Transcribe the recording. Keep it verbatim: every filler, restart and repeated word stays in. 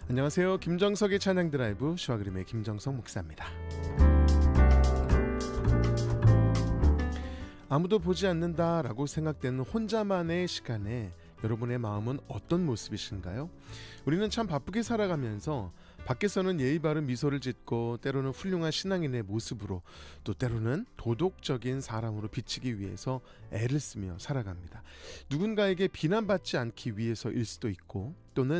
안녕하세요. 김정석의 찬양 드라이브 시와 그림의 김정석 목사입니다. 아무도 보지 않는다라고 생각되는 혼자만의 시간에 여러분의 마음은 어떤 모습이신가요? 우리는 참 바쁘게 살아가면서 밖에서는 예의 바른 미소를 짓고 때로는 훌륭한 신앙인의 모습으로 또 때로는 도덕적인 사람으로 비치기 위해서 애를 쓰며 살아갑니다. 누군가에게 비난받지 않기 위해서일 수도 있고 또는